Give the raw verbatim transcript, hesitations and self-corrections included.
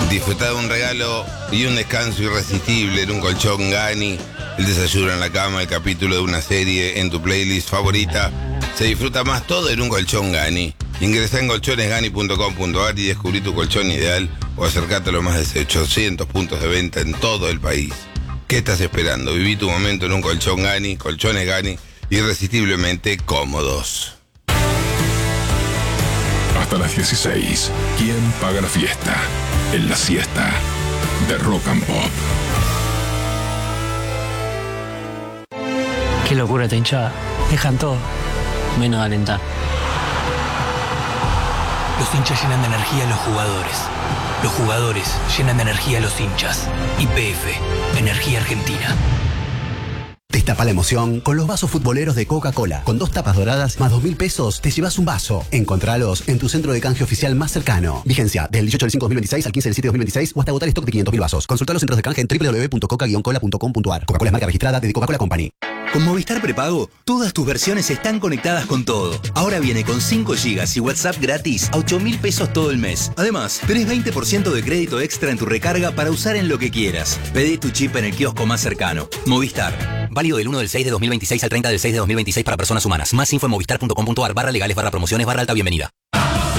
Disfruta de un regalo y un descanso irresistible en un colchón Gani, el desayuno en la cama, el capítulo de una serie en tu playlist favorita. Se disfruta más todo en un colchón Gani. Ingresa en colchones gani punto com punto a r y descubrí tu colchón ideal o acércate a los más de ochocientos puntos de venta en todo el país. ¿Qué estás esperando? Viví tu momento en un colchón Gani, colchones Gani, irresistiblemente cómodos. Hasta las dieciséis, ¿quién paga la fiesta? En la siesta de Rock and Pop. Qué locura esta hinchada. Dejan todo, menos de alentar. Los hinchas llenan de energía a los jugadores. Los jugadores llenan de energía a los hinchas. Y P F, Energía Argentina. Destapa la emoción con los vasos futboleros de Coca-Cola. Con dos tapas doradas más dos mil pesos te llevas un vaso. Encontralos en tu centro de canje oficial más cercano. Vigencia del dieciocho del cinco de dos mil veintiséis al quince del siete de dos mil veintiséis o hasta agotar stock de quinientos mil vasos. Consulta los centros de canje en doble u doble u doble u punto coca guion cola punto com punto a r. Coca-Cola es marca registrada de The Coca-Cola Company. Con Movistar Prepago, todas tus versiones están conectadas con todo. Ahora viene con cinco gigas y WhatsApp gratis a ocho mil pesos todo el mes. Además, tenés veinte por ciento de crédito extra en tu recarga para usar en lo que quieras. Pedí tu chip en el kiosco más cercano. Movistar. Válido del uno del seis de dos mil veintiséis al treinta del seis de dos mil veintiséis para personas humanas. Más info en movistar punto com punto a r barra legales barra promociones barra alta bienvenida.